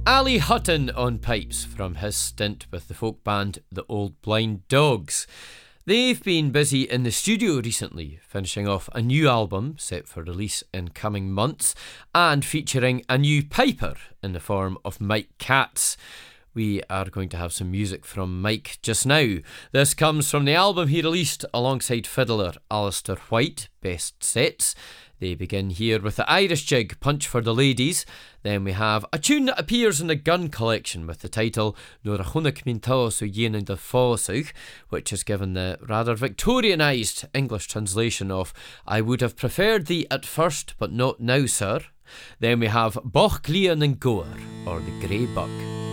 Ali Hutton on pipes from his stint with the folk band The Old Blind Dogs. They've been busy in the studio recently, finishing off a new album set for release in coming months and featuring a new piper in the form of Mike Katz. We are going to have some music from Mike just now. This comes from the album he released alongside fiddler Alistair White, Best Sets. They begin here with the Irish jig Punch for the Ladies. Then we have a tune that appears in the Gun collection with the title Nor a Hunnic Mintao So Yen and the Fosig, which is given the rather Victorianised English translation of I would have preferred thee at first but not now, sir. Then we have Boch Glian and Goer, or the Grey Buck.